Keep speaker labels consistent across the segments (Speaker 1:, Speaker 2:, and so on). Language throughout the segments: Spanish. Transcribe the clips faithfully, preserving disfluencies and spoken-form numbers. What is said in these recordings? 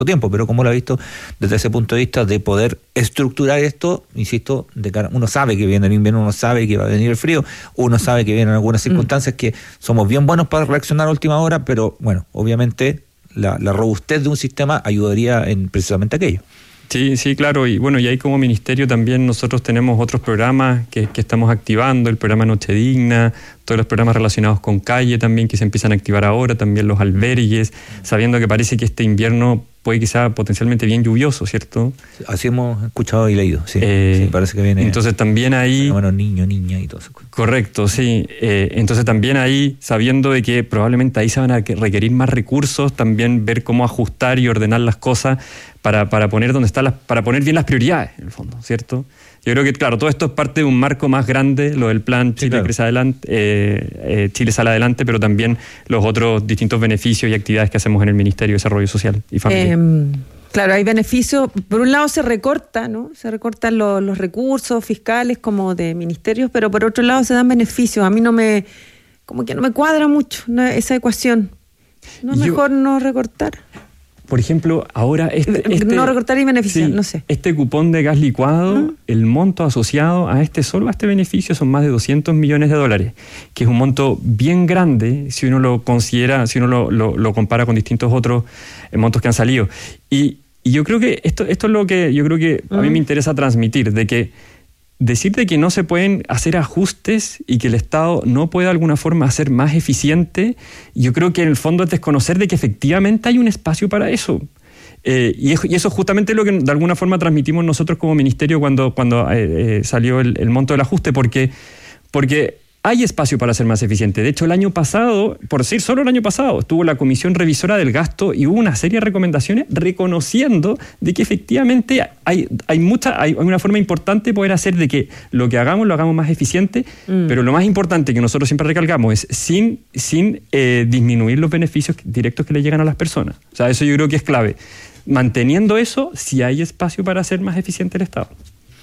Speaker 1: tiempo, pero como lo ha visto desde ese punto de vista de poder estructurar esto, insisto, de cara, uno sabe que viene el invierno, uno sabe que va a venir el frío, uno sabe que vienen algunas circunstancias mm. que somos bien buenos para reaccionar a última hora, pero bueno, obviamente la, la robustez de un sistema ayudaría en precisamente aquello.
Speaker 2: Sí, sí, claro, y bueno, y ahí como ministerio también nosotros tenemos otros programas que, que estamos activando, el programa Noche Digna, todos los programas relacionados con calle también que se empiezan a activar ahora, también los albergues, sabiendo que parece que este invierno puede quizá potencialmente bien lluvioso, ¿cierto?
Speaker 1: Así hemos escuchado y leído, sí,
Speaker 2: eh,
Speaker 1: sí parece que viene.
Speaker 2: Entonces también ahí...
Speaker 1: Bueno, niño, niña y todo eso.
Speaker 2: Correcto, sí. Eh, entonces también ahí, sabiendo de que probablemente ahí se van a requerir más recursos, también ver cómo ajustar y ordenar las cosas para, para poner donde están las, para poner bien las prioridades, en el fondo, ¿cierto? Yo creo que, claro, todo esto es parte de un marco más grande, lo del plan Chile, sí, claro. Crece Adelante, eh, eh, Chile Sale Adelante, pero también los otros distintos beneficios y actividades que hacemos en el Ministerio de Desarrollo Social y Familia.
Speaker 3: Eh, claro, hay beneficios. Por un lado se recorta, ¿no? Se recortan los, los recursos fiscales como de ministerios, pero por otro lado se dan beneficios. A mí no me, como que no me cuadra mucho, ¿no? Esa ecuación. ¿No es Yo... mejor no recortar?
Speaker 2: Por ejemplo, ahora este... este
Speaker 3: no recortar y beneficiar,
Speaker 2: sí,
Speaker 3: no sé.
Speaker 2: Este cupón de gas licuado, ¿Mm? el monto asociado a este solo a este beneficio son más de doscientos millones de dólares, que es un monto bien grande si uno lo considera, si uno lo, lo, lo compara con distintos otros eh, montos que han salido. Y, y yo creo que esto, esto es lo que yo creo que ¿Mm? a mí me interesa transmitir, de que decirte que no se pueden hacer ajustes y que el Estado no puede de alguna forma hacer más eficiente, yo creo que en el fondo es desconocer de que efectivamente hay un espacio para eso. Eh, y, y eso es justamente lo que de alguna forma transmitimos nosotros como ministerio cuando, cuando eh, eh, salió el, el monto del ajuste, porque, porque hay espacio para ser más eficiente. De hecho, el año pasado, por decir solo el año pasado, estuvo la Comisión Revisora del Gasto y hubo una serie de recomendaciones reconociendo de que efectivamente hay, hay, mucha, hay una forma importante de poder hacer de que lo que hagamos lo hagamos más eficiente, mm. pero lo más importante que nosotros siempre recalcamos es sin, sin eh, disminuir los beneficios directos que le llegan a las personas. O sea, eso yo creo que es clave. Manteniendo eso, sí hay espacio para hacer más eficiente el Estado.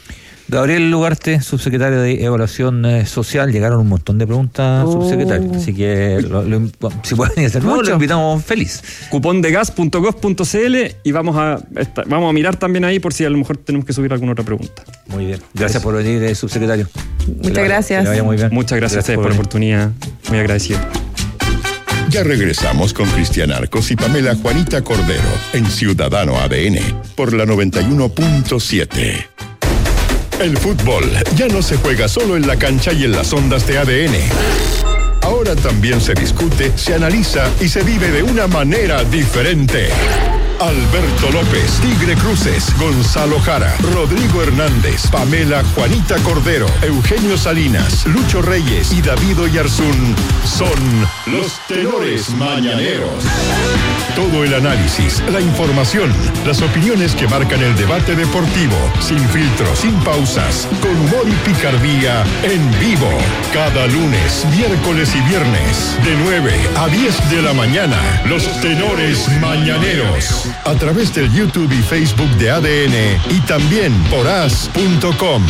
Speaker 1: Gabriel Ugarte, subsecretario de Evaluación eh, Social. Llegaron un montón de preguntas, oh. subsecretario. Así que lo, lo, si pueden hacer nuevo, lo invitamos feliz.
Speaker 2: cupón de gas punto gov punto c l y vamos a vamos a mirar también ahí por si a lo mejor tenemos que subir alguna otra pregunta.
Speaker 1: Muy bien. Gracias Eso. por venir, eh, subsecretario.
Speaker 3: Muchas que gracias.
Speaker 1: Que vaya muy bien.
Speaker 2: Muchas gracias, gracias a ustedes por, por la oportunidad. Muy agradecido.
Speaker 4: Ya regresamos con Cristian Arcos y Pamela Juanita Cordero en Ciudadano A D N por la noventa y uno punto siete. El fútbol ya no se juega solo en la cancha y en las ondas de A D N. Ahora también se discute, se analiza y se vive de una manera diferente. Alberto López, Tigre Cruces, Gonzalo Jara, Rodrigo Hernández, Pamela Juanita Cordero, Eugenio Salinas, Lucho Reyes y David Oyarzún son los tenores mañaneros. Todo el análisis, la información, las opiniones que marcan el debate deportivo, sin filtros, sin pausas, con humor y picardía, en vivo. Cada lunes, miércoles y viernes, de nueve a diez de la mañana, los tenores mañaneros. A través del YouTube y Facebook de A D N y también por as punto com.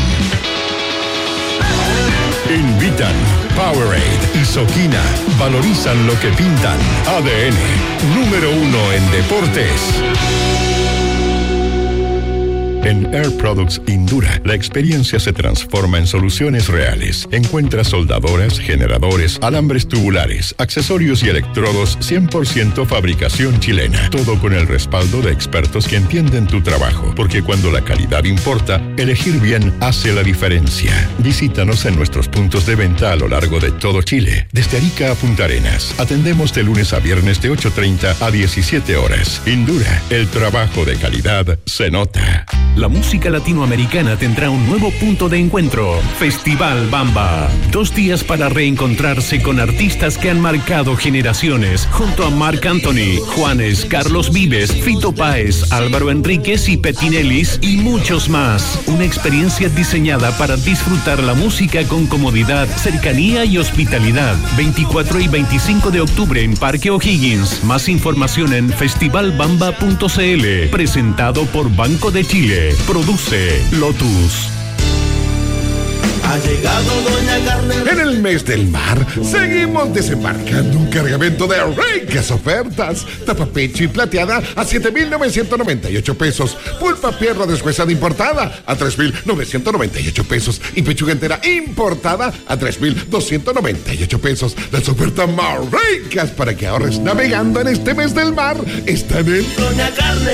Speaker 4: Invitan Powerade y Soquina. Valorizan lo que pintan. A D N, número uno en deportes. En Air Products Indura, la experiencia se transforma en soluciones reales. Encuentra soldadoras, generadores, alambres tubulares, accesorios y electrodos cien por ciento fabricación chilena. Todo con el respaldo de expertos que entienden tu trabajo. Porque cuando la calidad importa, elegir bien hace la diferencia. Visítanos en nuestros puntos de venta a lo largo de todo Chile. Desde Arica a Punta Arenas. Atendemos de lunes a viernes de ocho treinta a diecisiete horas. Indura, el trabajo de calidad se nota.
Speaker 5: La música latinoamericana tendrá un nuevo punto de encuentro. Festival Bamba. Dos días para reencontrarse con artistas que han marcado generaciones. Junto a Marc Anthony, Juanes, Carlos Vives, Fito Páez, Álvaro Enríquez y Petinelis y muchos más. Una experiencia diseñada para disfrutar la música con comodidad, cercanía y hospitalidad. veinticuatro y veinticinco de octubre en Parque O'Higgins. Más información en festival bamba punto c l. Presentado por Banco de Chile. Produce Lotus.
Speaker 6: Ha llegado Doña Carne.
Speaker 7: En el mes del mar, seguimos desembarcando un cargamento de ricas ofertas. Tapa pecho y plateada a siete mil novecientos noventa y ocho pesos. Pulpa pierna deshuesada importada a tres mil novecientos noventa y ocho pesos. Y pechuga entera importada a tres mil doscientos noventa y ocho pesos. Las ofertas más ricas para que ahorres navegando en este mes del mar están en
Speaker 6: Doña Carne.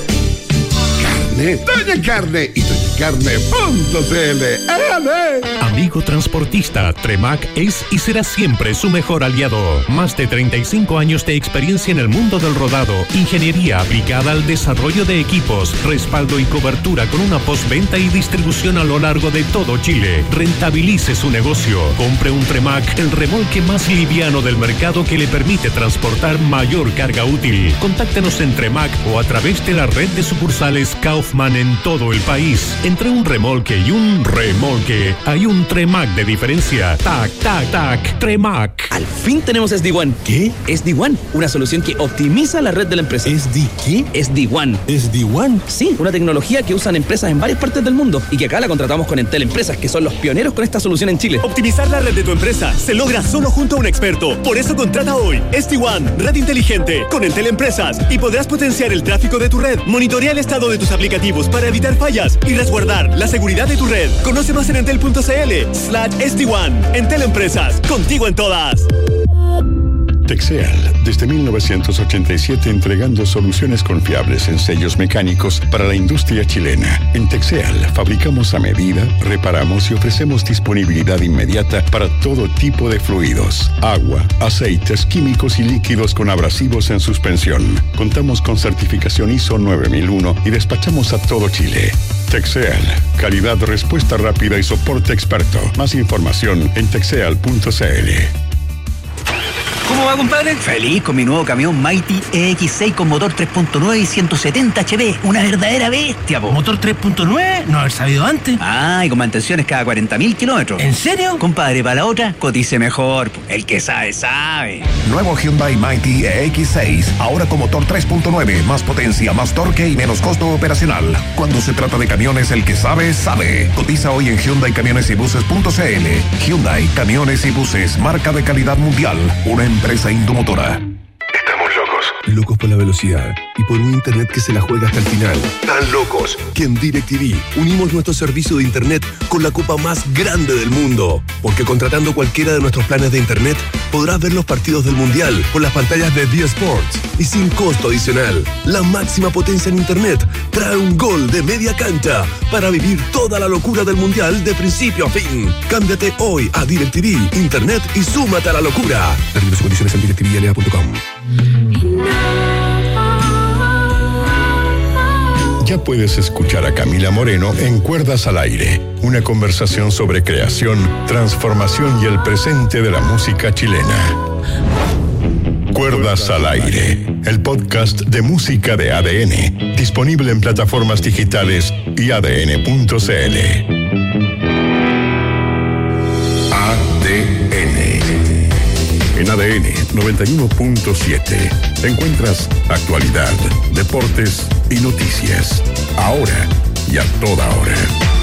Speaker 7: Doña Carne y doña carne punto c l.
Speaker 5: Amigo transportista, Tremac es y será siempre su mejor aliado. Más de treinta y cinco años de experiencia en el mundo del rodado, ingeniería aplicada al desarrollo de equipos, respaldo y cobertura con una postventa y distribución a lo largo de todo Chile. Rentabilice su negocio. Compre un Tremac, el remolque más liviano del mercado que le permite transportar mayor carga útil. Contáctenos en Tremac o a través de la red de sucursales Kaufman en todo el país. Entre un remolque y un remolque hay un Tremac de diferencia. Tac, tac, tac, Tremac.
Speaker 8: Al fin tenemos S D One.
Speaker 9: ¿Qué?
Speaker 8: S D One, una solución que optimiza la red de la empresa.
Speaker 9: ¿S D qué?
Speaker 8: S D One.
Speaker 9: ¿S D One?
Speaker 8: Sí, una tecnología que usan empresas en varias partes del mundo y que acá la contratamos con Entel Empresas, que son los pioneros con esta solución en Chile.
Speaker 10: Optimizar la red de tu empresa se logra solo junto a un experto. Por eso contrata hoy S D One, red inteligente, con Entel Empresas, y podrás potenciar el tráfico de tu red, monitorear el estado de tus aplicativos para evitar fallas y resguardar la seguridad de tu red. Conoce más en entel punto c l slash S D One. Entel Empresas, contigo en todas.
Speaker 4: Texeal, desde mil novecientos ochenta y siete entregando soluciones confiables en sellos mecánicos para la industria chilena. En Texeal fabricamos a medida, reparamos y ofrecemos disponibilidad inmediata para todo tipo de fluidos, agua, aceites, químicos y líquidos con abrasivos en suspensión. Contamos con certificación I S O nueve mil uno y despachamos a todo Chile. Texeal, calidad, respuesta rápida y soporte experto. Más información en texeal punto c l.
Speaker 11: ¿Cómo va, compadre? Feliz con mi nuevo camión Mighty E X seis con motor tres punto nueve y ciento setenta H P. Una verdadera bestia, po.
Speaker 9: ¿Motor tres punto nueve? No haber sabido antes.
Speaker 11: Ah, y con mantenciones cada cuarenta mil kilómetros.
Speaker 9: ¿En serio?
Speaker 11: Compadre, para la otra, cotice mejor. Po. El que sabe, sabe.
Speaker 12: Nuevo Hyundai Mighty E X seis. Ahora con motor tres punto nueve. Más potencia, más torque y menos costo operacional. Cuando se trata de camiones, el que sabe, sabe. Cotiza hoy en Hyundai Camiones y Buses punto c l. Hyundai Camiones y Buses. Marca de calidad mundial. Una empresa Indomotora.
Speaker 13: Estamos locos. Locos por la velocidad y por un internet que se la juega hasta el final. Tan locos que en DirecTV unimos nuestro servicio de internet con la copa más grande del mundo. Porque contratando cualquiera de nuestros planes de internet podrás ver los partidos del Mundial por las pantallas de D Sports y sin costo adicional. La máxima potencia en internet trae un gol de media cancha para vivir toda la locura del Mundial de principio a fin. Cámbiate hoy a DirecTV Internet y súmate a la locura. Términos y condiciones en directivi l a punto com.
Speaker 4: Ya puedes escuchar a Camila Moreno en Cuerdas al Aire, una conversación sobre creación, transformación y el presente de la música chilena. Cuerdas al Aire, el podcast de música de A D N, disponible en plataformas digitales y a d n punto c l. A D N. En A D N noventa y uno punto siete encuentras actualidad, deportes y noticias. Ahora y a toda hora.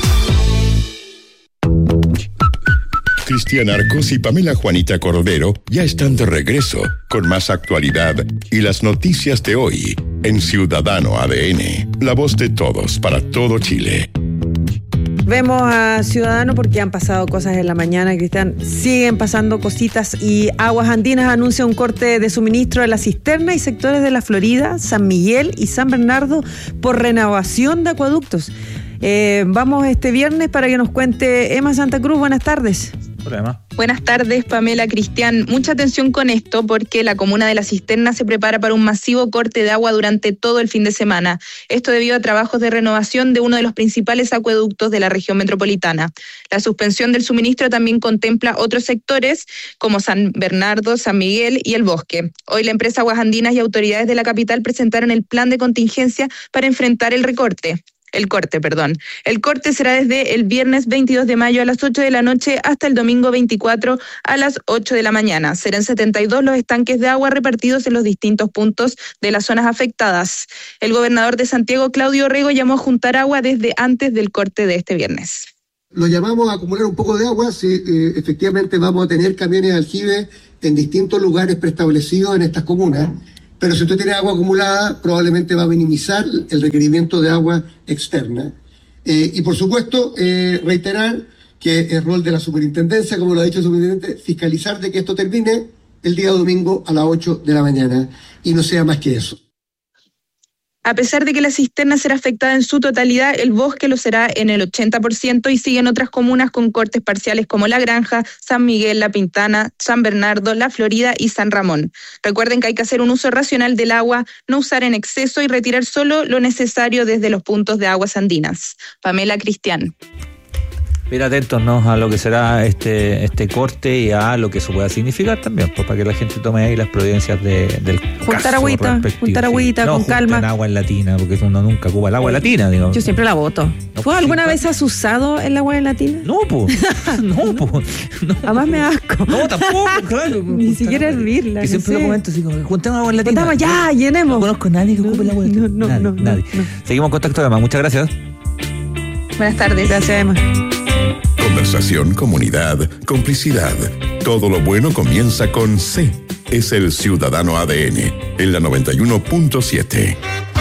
Speaker 4: Cristian Arcos y Pamela Juanita Cordero ya están de regreso con más actualidad y las noticias de hoy en Ciudadano A D N, la voz de todos para todo Chile.
Speaker 3: Vemos a Ciudadano porque han pasado cosas en la mañana, Cristian. Siguen pasando cositas y Aguas Andinas anuncia un corte de suministro de la cisterna y sectores de la Florida, San Miguel y San Bernardo por renovación de acueductos. Eh, vamos este viernes para que nos cuente Emma Santa Cruz. Buenas tardes.
Speaker 1: Hola, Emma.
Speaker 14: Buenas tardes, Pamela, Cristian. Mucha atención con esto porque la comuna de La Cisterna se prepara para un masivo corte de agua durante todo el fin de semana. Esto debido a trabajos de renovación de uno de los principales acueductos de la región metropolitana. La suspensión del suministro también contempla otros sectores como San Bernardo, San Miguel y El Bosque. Hoy la empresa Aguas Andinas y autoridades de la capital presentaron el plan de contingencia para enfrentar el recorte. El corte, perdón. El corte será desde el viernes veintidós de mayo a las ocho de la noche hasta el domingo veinticuatro a las ocho de la mañana. Serán setenta y dos los estanques de agua repartidos en los distintos puntos de las zonas afectadas. El gobernador de Santiago, Claudio Rego, llamó a juntar agua desde antes del corte de este viernes.
Speaker 15: Lo llamamos a acumular un poco de agua, si eh, efectivamente vamos a tener camiones de aljibe en distintos lugares preestablecidos en estas comunas, pero si usted tiene agua acumulada, probablemente va a minimizar el requerimiento de agua externa. Eh, y por supuesto, eh, reiterar que es rol de la superintendencia, como lo ha dicho el superintendente, fiscalizar de que esto termine el día domingo a las ocho de la mañana y no sea más que eso.
Speaker 14: A pesar de que la cisterna será afectada en su totalidad, el bosque lo será en el ochenta por ciento y siguen otras comunas con cortes parciales como La Granja, San Miguel, La Pintana, San Bernardo, La Florida y San Ramón. Recuerden que hay que hacer un uso racional del agua, no usar en exceso y retirar solo lo necesario desde los puntos de aguas andinas. Pamela Cristian.
Speaker 1: Bien atentos, ¿no?, a lo que será este este corte y a lo que eso pueda significar también, pues, para que la gente tome ahí las providencias de, del
Speaker 3: Juntar
Speaker 1: caso
Speaker 3: agüita,
Speaker 1: respectivo.
Speaker 3: juntar agüita,
Speaker 1: Sí. No
Speaker 3: con calma.
Speaker 1: junten agua en latina, porque uno nunca ocupa el agua en latina, digo.
Speaker 3: Yo siempre la boto.
Speaker 1: No,
Speaker 3: ¿Tú alguna
Speaker 1: sí,
Speaker 3: vez has usado el agua de latina?
Speaker 1: No, pues. No, pues. No.
Speaker 3: Además me da asco.
Speaker 1: No, tampoco, claro.
Speaker 3: Ni siquiera hervirla.
Speaker 1: Que
Speaker 3: no
Speaker 1: siempre
Speaker 3: sé.
Speaker 1: lo comento así como, juntemos agua en latina.
Speaker 3: Juntamos, ya, llenemos.
Speaker 1: No conozco a nadie que ocupe el agua en latina.
Speaker 3: No, no,
Speaker 1: nadie,
Speaker 3: no,
Speaker 1: nadie.
Speaker 3: no.
Speaker 1: Seguimos en contacto, además. Muchas gracias.
Speaker 14: Buenas tardes.
Speaker 3: Gracias, Emma.
Speaker 4: Conversación, comunidad, complicidad. Todo lo bueno comienza con C. Es el Ciudadano A D N en la noventa y uno punto siete.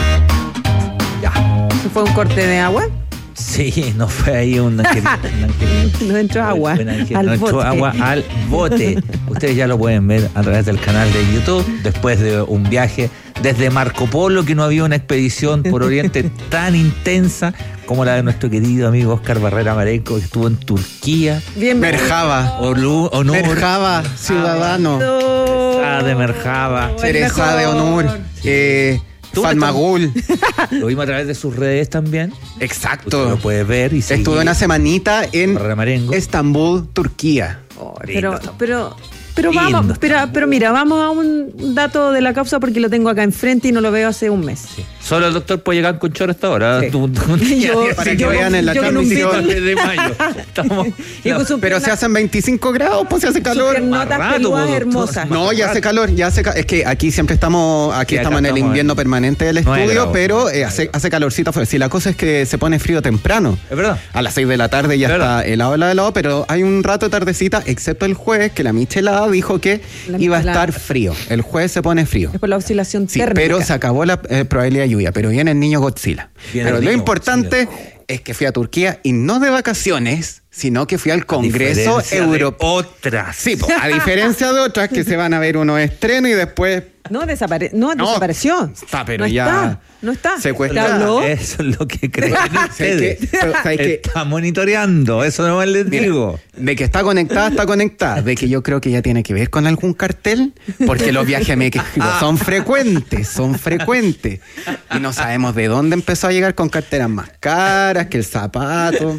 Speaker 3: ¿Se fue un corte de agua?
Speaker 1: Sí, no fue ahí un ángel. un ángel.
Speaker 3: No entró agua.
Speaker 1: Buen ángel,
Speaker 3: Al
Speaker 1: no entró
Speaker 3: bote.
Speaker 1: agua al bote. Ustedes ya lo pueden ver a través del canal de YouTube, después de un viaje desde Marco Polo, que no había una expedición por Oriente tan intensa como la de nuestro querido amigo Oscar Barrera Marenco, que estuvo en Turquía.
Speaker 3: Bienvenido.
Speaker 16: Merjaba.
Speaker 1: Olu- honor.
Speaker 16: Merjaba, ciudadano.
Speaker 1: Cereza de Merjaba.
Speaker 16: Cereza de honor. Eh,
Speaker 1: Tú
Speaker 16: Falmagul.
Speaker 1: Lo vimos a través de sus redes también.
Speaker 16: Exacto.
Speaker 1: Usted lo puede ver y seguir.
Speaker 16: Estuve una semanita en
Speaker 1: Barrera Marengo.
Speaker 16: Estambul, Turquía.
Speaker 3: Pero, pero, pero
Speaker 1: Lindo
Speaker 3: vamos, pero,
Speaker 1: Estambul.
Speaker 3: pero mira, vamos a un dato de la causa porque lo tengo acá enfrente y no lo veo hace un mes.
Speaker 1: Sí. Solo el doctor puede llegar con chor hasta ahora.
Speaker 3: Sí.
Speaker 1: Tú- tú-
Speaker 3: Yo-
Speaker 16: Para que
Speaker 3: yo-
Speaker 16: vean en la
Speaker 3: yo con un
Speaker 16: transmisión.
Speaker 3: vino-
Speaker 1: de mayo. Estamos,
Speaker 3: Y con su
Speaker 16: Pero
Speaker 3: pierna-
Speaker 16: se hacen veinticinco grados, pues se hace
Speaker 3: sus
Speaker 16: calor.
Speaker 3: piernotas
Speaker 1: Más rato,
Speaker 3: peludas
Speaker 1: doctor.
Speaker 3: hermosas.
Speaker 16: No, ya hace calor, ya hace ca- Es que aquí siempre estamos, aquí
Speaker 1: Sí, acá
Speaker 16: estamos en el
Speaker 1: estamos
Speaker 16: invierno
Speaker 1: en
Speaker 16: permanente del
Speaker 1: nueve
Speaker 16: estudio,
Speaker 1: grados.
Speaker 16: pero eh, hace, hace calorcito afuera. Si la cosa es que se pone frío temprano.
Speaker 1: Es verdad.
Speaker 16: A las seis de la tarde ya
Speaker 1: Es
Speaker 16: está
Speaker 1: verdad.
Speaker 16: helado, helado, helado, pero hay un rato de tardecita, excepto el jueves, que la michelada dijo que
Speaker 3: La
Speaker 16: iba a
Speaker 3: michelada.
Speaker 16: estar frío. El jueves se pone frío.
Speaker 3: Es por la oscilación
Speaker 16: Sí,
Speaker 3: térmica.
Speaker 16: pero se acabó la eh, probabilidad de lluvia, pero viene el niño Godzilla.
Speaker 1: Viene
Speaker 16: pero
Speaker 1: el
Speaker 16: lo
Speaker 1: niño
Speaker 16: importante es que fui a Turquía y no de vacaciones, sino que fui al Congreso
Speaker 1: Diferencia de
Speaker 16: Europeo.
Speaker 1: Otras.
Speaker 16: Sí, po, a diferencia de otras que se van a ver unos estrenos y después
Speaker 3: No, desapare no,
Speaker 16: No,
Speaker 3: desapareció.
Speaker 16: está, pero
Speaker 3: no
Speaker 16: ya
Speaker 3: Está, no está.
Speaker 16: secuestrada.
Speaker 3: ¿Te habló?
Speaker 1: Eso es lo que creen ustedes.
Speaker 16: que- pero, ¿sabes qué?
Speaker 1: Está monitoreando, eso nomás les
Speaker 16: Mira,
Speaker 1: digo.
Speaker 16: de que está conectada, está conectada. De que yo creo que ya tiene que ver con algún cartel, porque los viajes a México son frecuentes, son frecuentes. Y no sabemos de dónde empezó a llegar con carteras más caras que el zapato.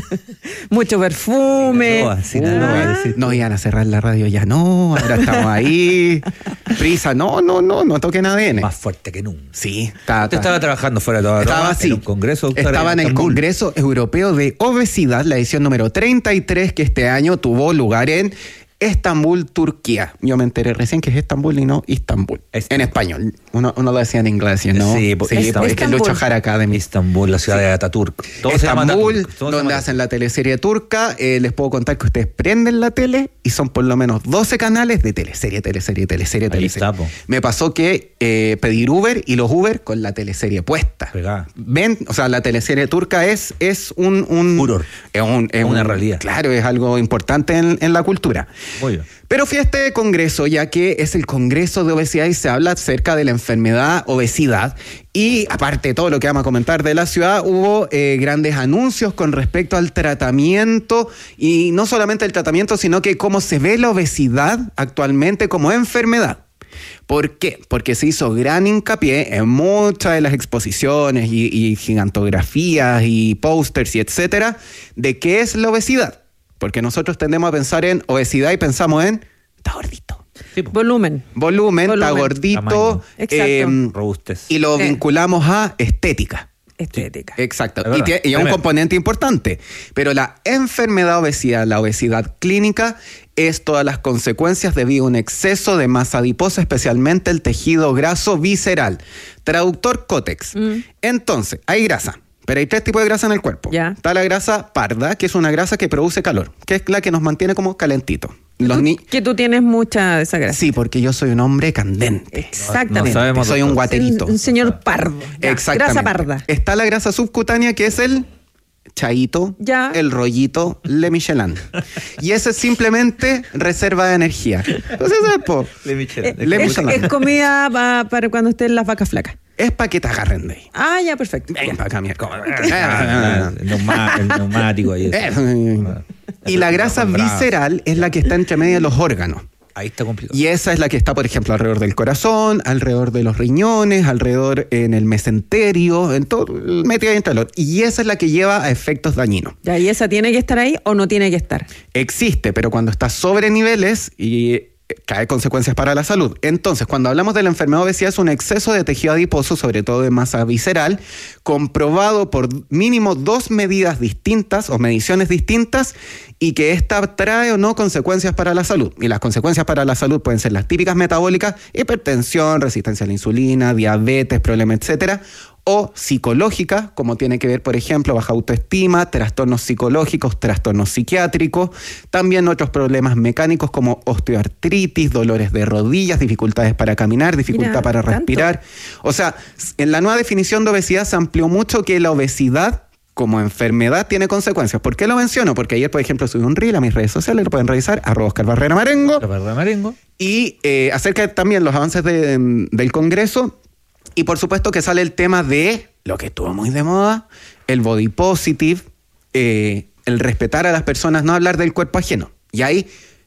Speaker 3: Mucho perfume.
Speaker 1: Sinaloa, Sinaloa,
Speaker 3: Ah.
Speaker 1: decís tú.
Speaker 16: No iban a cerrar la radio ya, no, ahora estamos ahí. Prisa, no, no, no, no toquen A D N.
Speaker 1: Más fuerte que nunca.
Speaker 16: Sí, está,
Speaker 1: Usted
Speaker 16: está-
Speaker 1: estaba trabajando fuera de toda
Speaker 16: Estaba
Speaker 1: broma,
Speaker 16: así.
Speaker 1: en un congreso. doctor,
Speaker 16: Estaba en el
Speaker 1: Estambul.
Speaker 16: Congreso Europeo de Obesidad, la edición número treinta y tres, que este año tuvo lugar en Estambul, Turquía. Yo me enteré recién que es Estambul y no Istambul. En español. Uno, uno lo decía en inglés, ¿no?
Speaker 1: Sí, porque
Speaker 16: sí,
Speaker 1: Estambul.
Speaker 16: es que es Lucho Jara Academy.
Speaker 1: Estambul, la ciudad de Ataturk. Todo se llama
Speaker 16: Estambul,
Speaker 1: Ataturk, todo se
Speaker 16: donde
Speaker 1: llama
Speaker 16: hacen la teleserie turca. Eh, les puedo contar que ustedes prenden la tele y son por lo menos doce canales de teleserie, teleserie, teleserie,
Speaker 1: Ahí
Speaker 16: teleserie.
Speaker 1: está, po.
Speaker 16: Me pasó que eh, pedir Uber y los Uber con la teleserie puesta.
Speaker 1: Pegada.
Speaker 16: Ven, o sea, la teleserie turca es, es un, un
Speaker 1: Furor.
Speaker 16: Es, un- es
Speaker 1: Una
Speaker 16: un-
Speaker 1: realidad.
Speaker 16: Claro, es algo importante en, en la cultura.
Speaker 1: Muy bien.
Speaker 16: Pero fui a este congreso, ya que es el congreso de obesidad y se habla acerca de la enfermedad obesidad. Y aparte de todo lo que vamos a comentar de la ciudad, hubo eh, grandes anuncios con respecto al tratamiento, y no solamente el tratamiento, sino que cómo se ve la obesidad actualmente como enfermedad. ¿Por qué? Porque se hizo gran hincapié en muchas de las exposiciones y, y gigantografías y pósters y etcétera de qué es la obesidad. Porque nosotros tendemos a pensar en obesidad y pensamos en está gordito.
Speaker 1: Sí, po.
Speaker 3: Volumen.
Speaker 16: Volumen, está
Speaker 3: Volumen.
Speaker 16: gordito.
Speaker 1: Tamaño.
Speaker 3: Exacto.
Speaker 16: em,
Speaker 1: Robustez.
Speaker 16: y lo
Speaker 3: Sí.
Speaker 16: vinculamos a estética.
Speaker 3: Estética.
Speaker 16: Exacto.
Speaker 1: Es
Speaker 16: Y,
Speaker 1: verdad.
Speaker 16: tie- y es un
Speaker 1: Tremendo.
Speaker 16: componente importante. Pero la enfermedad obesidad, la obesidad clínica, es todas las consecuencias debido a un exceso de masa adiposa, especialmente el tejido graso visceral. Traductor Cotex.
Speaker 3: Mm.
Speaker 16: Entonces, hay grasa. Pero hay tres tipos de grasa en el cuerpo.
Speaker 3: Ya.
Speaker 16: Está la grasa parda, que es una grasa que produce calor, que es la que nos mantiene como calentito. Los
Speaker 3: Tú-
Speaker 16: ni-
Speaker 3: que tú tienes mucha de esa grasa.
Speaker 16: Sí, porque yo soy un hombre candente.
Speaker 3: Exactamente.
Speaker 1: No sabemos,
Speaker 16: Soy un
Speaker 1: doctor.
Speaker 16: guaterito.
Speaker 3: Un, un señor pardo. Ya,
Speaker 16: Exactamente.
Speaker 3: Grasa parda.
Speaker 16: Está la grasa subcutánea, que es el chaito,
Speaker 3: Ya.
Speaker 16: el rollito, Le Michelin. Y ese es simplemente reserva de energía. Entonces, es, po,
Speaker 1: Le Michelin.
Speaker 3: Eh,
Speaker 16: Le
Speaker 3: es,
Speaker 16: Michelin.
Speaker 3: es comida pa- para cuando estén las vacas flacas.
Speaker 16: es para que te agarren de ahí.
Speaker 3: Ah, ya, perfecto.
Speaker 16: Ven para acá, mierda.
Speaker 1: Ah, el, neuma- el neumático y eso.
Speaker 16: Y la grasa visceral es la que está entre medio de los órganos.
Speaker 1: Ahí está complicado.
Speaker 16: Y esa es la que está, por ejemplo, alrededor del corazón, alrededor de los riñones, alrededor en el mesenterio, en todo, metida dentro del otro. Y esa es la que lleva a efectos dañinos.
Speaker 3: Ya, ¿y esa tiene que estar ahí o no tiene que estar?
Speaker 16: Existe, pero cuando está sobre niveles y trae consecuencias para la salud. Entonces, cuando hablamos de la enfermedad de obesidad, es un exceso de tejido adiposo, sobre todo de masa visceral, comprobado por mínimo dos medidas distintas o mediciones distintas, y que esta trae o no consecuencias para la salud. Y las consecuencias para la salud pueden ser las típicas metabólicas: hipertensión, resistencia a la insulina, diabetes, problemas, etcétera, o psicológicas, como tiene que ver, por ejemplo, baja autoestima, trastornos psicológicos, trastornos psiquiátricos, también otros problemas mecánicos como osteoartritis, dolores de rodillas, dificultades para caminar, dificultad
Speaker 3: Mira,
Speaker 16: para
Speaker 3: tanto.
Speaker 16: respirar. O sea, en la nueva definición de obesidad se amplió mucho que la obesidad como enfermedad tiene consecuencias. ¿Por qué lo menciono? Porque ayer, por ejemplo, subí un reel a mis redes sociales, lo pueden revisar, arroba Oscar Barrera Marengo.
Speaker 1: Barrera Marengo.
Speaker 16: Y eh, acerca de también los avances de, del Congreso. Y por supuesto que sale el tema de lo que estuvo muy de moda, el body positive, eh, el respetar a las personas, no hablar del cuerpo ajeno. Y ahí,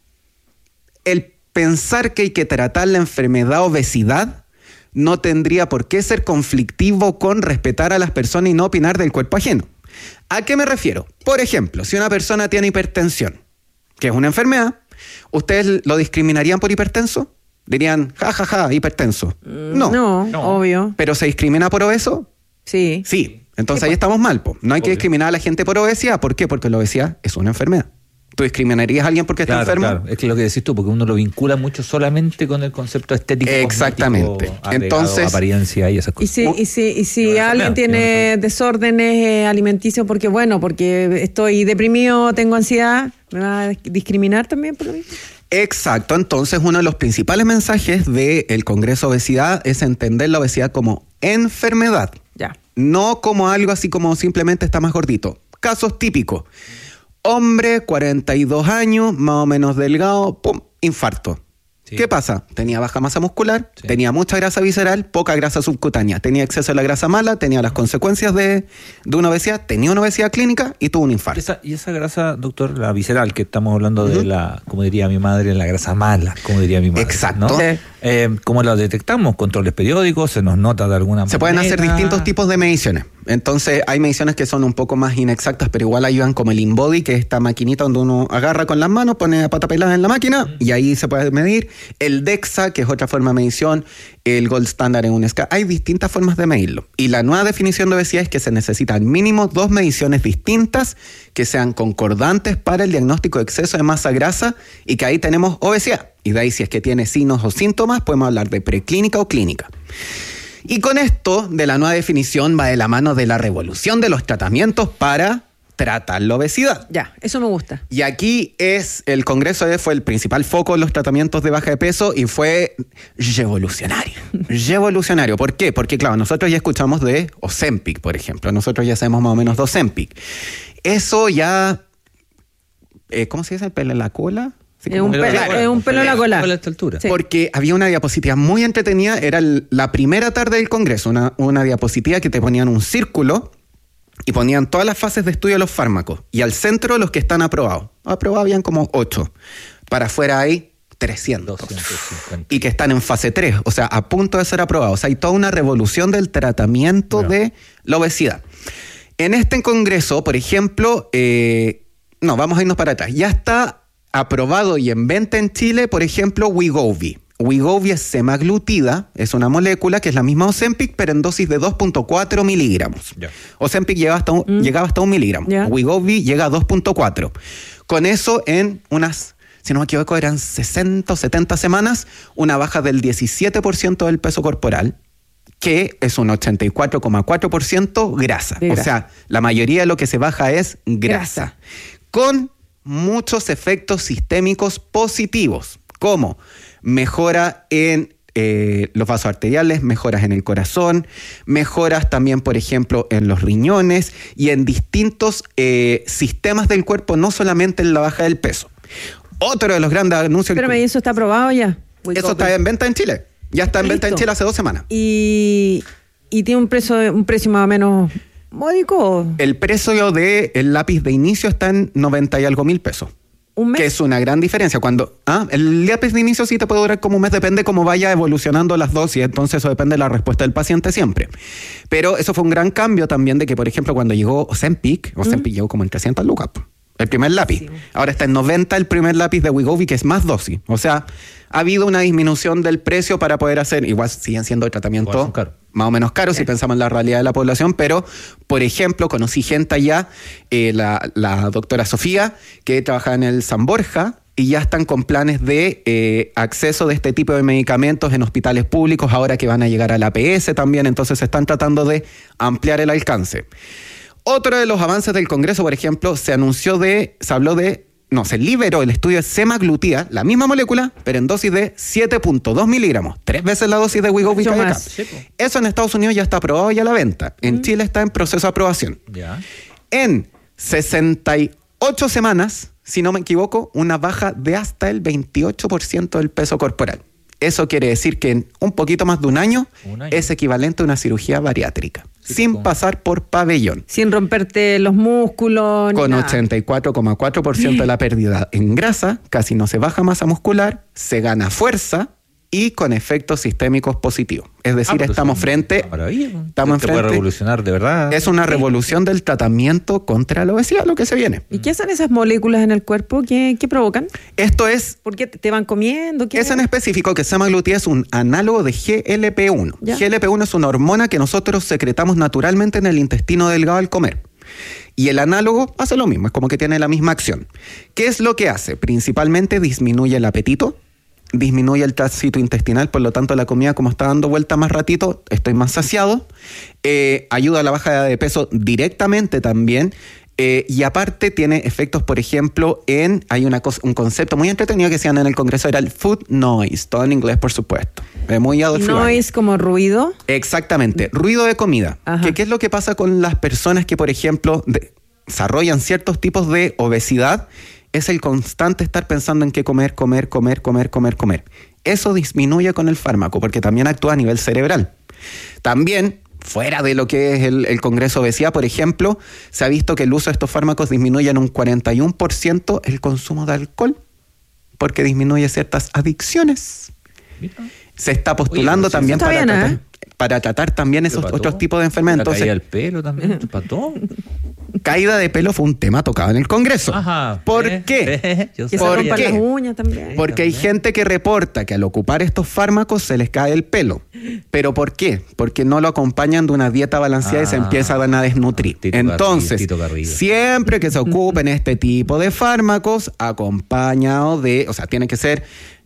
Speaker 16: el pensar que hay que tratar la enfermedad obesidad no tendría por qué ser conflictivo con respetar a las personas y no opinar del cuerpo ajeno. ¿A qué me refiero? Por ejemplo, si una persona tiene hipertensión, que es una enfermedad, ¿ustedes lo discriminarían por hipertenso? Dirían, ja, ja, ja, hipertenso. No.
Speaker 3: No, obvio.
Speaker 16: ¿Pero se discrimina por obeso?
Speaker 3: Sí.
Speaker 16: Sí. Entonces ahí estamos mal, po. No hay que
Speaker 1: Obvio.
Speaker 16: discriminar a la gente por obesidad. ¿Por qué? Porque la obesidad es una enfermedad. ¿Tú discriminarías a alguien porque está
Speaker 1: Claro,
Speaker 16: enfermo?
Speaker 1: claro. Es que lo que decís tú, porque uno lo vincula mucho solamente con el concepto estético.
Speaker 16: Exactamente.
Speaker 1: cosmético, apegado,
Speaker 16: Entonces-
Speaker 1: apariencia y esas
Speaker 3: Y
Speaker 1: cosas.
Speaker 3: si, y si, y si
Speaker 1: No, no,
Speaker 3: alguien
Speaker 1: no,
Speaker 3: tiene desórdenes eh, alimenticios porque, bueno, porque estoy deprimido, tengo ansiedad, ¿me va a discriminar también por lo mismo?
Speaker 16: Exacto. Entonces, uno de los principales mensajes del Congreso de Obesidad es entender la obesidad como enfermedad.
Speaker 3: Ya.
Speaker 16: No como algo así como simplemente está más gordito. Casos típicos. Hombre, cuarenta y dos años, más o menos delgado, pum, infarto.
Speaker 1: Sí.
Speaker 16: ¿Qué pasa? Tenía baja masa muscular,
Speaker 1: Sí.
Speaker 16: tenía mucha grasa visceral, poca grasa subcutánea, tenía exceso de la grasa mala, tenía las consecuencias de, de una obesidad, tenía una obesidad clínica y tuvo un infarto.
Speaker 1: Esa, y esa grasa, doctor, la visceral, que estamos hablando de la, como diría mi madre, la grasa mala, como diría mi madre.
Speaker 16: Exacto.
Speaker 1: ¿no?
Speaker 3: Sí.
Speaker 1: Eh, ¿Cómo la detectamos? Controles periódicos, se nos nota de alguna manera.
Speaker 16: Se pueden hacer distintos tipos de mediciones. Entonces, hay mediciones que son un poco más inexactas, pero igual ayudan, como el InBody, que es esta maquinita donde uno agarra con las manos, pone a pata pelada en la máquina y ahí se puede medir. El DEXA, que es otra forma de medición, el Gold Standard en un escala. Hay distintas formas de medirlo. Y la nueva definición de obesidad es que se necesitan mínimo dos mediciones distintas que sean concordantes para el diagnóstico de exceso de masa grasa, y que ahí tenemos obesidad. Y de ahí, si es que tiene signos o síntomas, podemos hablar de preclínica o clínica. Y con esto de la nueva definición va de la mano de la revolución de los tratamientos para tratar la obesidad.
Speaker 3: Ya, eso me gusta.
Speaker 16: Y aquí es, el Congreso de fue el principal foco en los tratamientos de baja de peso y fue revolucionario. Revolucionario. ¿Por qué? Porque, claro, nosotros ya escuchamos de Ozempic, por ejemplo. Nosotros ya sabemos más o menos de Ozempic. Eso ya... eh, ¿Cómo se dice? ¿El pelo en la cola? Sí,
Speaker 3: Es
Speaker 16: como-
Speaker 3: un,
Speaker 1: Pelo en la
Speaker 3: pelo,
Speaker 1: cola.
Speaker 3: es un pelo en la cola.
Speaker 1: A esta altura.
Speaker 3: Sí.
Speaker 16: Porque había una diapositiva muy entretenida, era el- la primera tarde del Congreso, una, una diapositiva que te ponían un círculo y ponían todas las fases de estudio de los fármacos, y al centro los que están aprobados. Aprobados habían como ocho. Para afuera hay trescientos.
Speaker 1: doscientos cincuenta.
Speaker 16: Y que están en fase tres, o sea, a punto de ser aprobados. O sea, hay toda una revolución del tratamiento
Speaker 1: Claro.
Speaker 16: de la obesidad. En este Congreso, por ejemplo, eh, no, vamos a irnos para atrás. Ya está aprobado y en venta en Chile, por ejemplo, Wegovy. Wegovy es semaglutida, es una molécula que es la misma Ozempic, pero en dosis de dos punto cuatro miligramos.
Speaker 1: Ya.
Speaker 16: Ozempic llegaba hasta un,
Speaker 3: Mm.
Speaker 16: llegaba hasta un miligramo.
Speaker 3: Ya.
Speaker 16: Wegovy llega a dos punto cuatro. Con eso, en unas, si no me equivoco, eran sesenta o setenta semanas, una baja del diecisiete por ciento del peso corporal, que es un ochenta y cuatro coma cuatro por ciento grasa.
Speaker 3: De grasa.
Speaker 16: O sea, la mayoría de lo que se baja es grasa.
Speaker 3: Grasa.
Speaker 16: Con muchos efectos sistémicos positivos, como mejora en eh, los vasos arteriales, mejoras en el corazón, mejoras también, por ejemplo, en los riñones y en distintos eh, sistemas del cuerpo, no solamente en la baja del peso. Otro de los grandes anuncios...
Speaker 3: Pero ¿eso está aprobado ya?
Speaker 16: Eso está en venta en Chile. Ya está en
Speaker 3: Listo.
Speaker 16: venta en Chile hace dos semanas.
Speaker 3: Y, y tiene un precio, un precio más o menos módico.
Speaker 16: El precio del lápiz de inicio está en noventa y algo mil pesos.
Speaker 3: ¿Un mes?
Speaker 16: Que es una gran diferencia. Cuando ah, el lápiz de inicio sí te puede durar como un mes, depende cómo vaya evolucionando las dosis, entonces eso depende de la respuesta del paciente siempre. Pero eso fue un gran cambio también de que, por ejemplo, cuando llegó Ozempic, Ozempic ¿Mm? llegó como en trescientas lucas, el primer lápiz. Sí. Ahora está en noventa el primer lápiz de Wegovy, que es más dosis. O sea, ha habido una disminución del precio para poder hacer, igual siguen siendo tratamientos más o menos caros, sí, si pensamos en la realidad de la población, pero, por ejemplo, conocí gente allá, eh, la, la doctora Sofía, que trabaja en el San Borja, y ya están con planes de eh, acceso de este tipo de medicamentos en hospitales públicos, ahora que van a llegar a la A P S también, entonces se están tratando de ampliar el alcance. Otro de los avances del Congreso, por ejemplo, se anunció de, se habló de, no, se liberó el estudio de semaglutida, la misma molécula, pero en dosis de siete punto dos miligramos, tres veces la dosis de Wegovy. Sí, eso en Estados Unidos ya está aprobado y a la venta. En mm. Chile está en proceso de aprobación.
Speaker 1: Ya.
Speaker 16: En sesenta y ocho semanas, si no me equivoco, una baja de hasta el veintiocho por ciento del peso corporal. Eso quiere decir que en un poquito más de un año, un año. es equivalente a una cirugía bariátrica, sí, sin como... pasar por pabellón.
Speaker 3: Sin romperte los músculos.
Speaker 16: Con
Speaker 3: nada.
Speaker 16: ochenta y cuatro coma cuatro por ciento de la pérdida en grasa, casi no se baja masa muscular, se gana fuerza y con efectos sistémicos positivos. Es decir, ah, estamos frente... Estamos
Speaker 1: Esto puede revolucionar, de verdad.
Speaker 16: Es una revolución del tratamiento contra la obesidad, lo que se viene.
Speaker 3: ¿Y qué hacen esas moléculas en el cuerpo? ¿Qué, qué provocan?
Speaker 16: Esto es...
Speaker 3: ¿Por qué te van comiendo? ¿Qué
Speaker 16: es en específico que semaglutida es un análogo de G L P uno. ¿Ya? G L P uno es una hormona que nosotros secretamos naturalmente en el intestino delgado al comer. Y el análogo hace lo mismo, es como que tiene la misma acción. ¿Qué es lo que hace? Principalmente disminuye el apetito, disminuye el tránsito intestinal, por lo tanto la comida como está dando vuelta más ratito, estoy más saciado, eh, ayuda a la baja de peso directamente también, eh, y aparte tiene efectos, por ejemplo, en, hay una cosa, un concepto muy entretenido que se llama en el Congreso, era el food noise, todo en inglés por supuesto. Eh, muy Adolf Noise
Speaker 3: Noise como ruido.
Speaker 16: Exactamente, ruido de comida. ¿Qué, ¿Qué es lo que pasa con las personas que, por ejemplo, de, desarrollan ciertos tipos de obesidad? Es el constante estar pensando en qué comer, comer, comer, comer, comer, comer. Eso disminuye con el fármaco, porque también actúa a nivel cerebral. También, fuera de lo que es el, el Congreso de Obesidad, por ejemplo, se ha visto que el uso de estos fármacos disminuye en un cuarenta y uno por ciento el consumo de alcohol, porque disminuye ciertas adicciones. Mira. Se está postulando Oye, también para, bien, tratar, ¿eh? para tratar también esos otros tipos de enfermedades.
Speaker 1: Entonces, caída del pelo también, patón.
Speaker 16: Caída de pelo fue un tema tocado en el Congreso.
Speaker 1: Ajá.
Speaker 16: ¿Por
Speaker 1: eh,
Speaker 16: qué?
Speaker 1: Eh,
Speaker 3: que se rompan las uñas también.
Speaker 16: Porque
Speaker 3: también.
Speaker 16: hay gente que reporta que al ocupar estos fármacos se les cae el pelo. ¿Pero por qué? Porque no lo acompañan de una dieta balanceada ah, y se empiezan a desnutrir. Tito Entonces, Tito siempre que se ocupen este tipo de fármacos, acompañado de, o sea, tiene que ser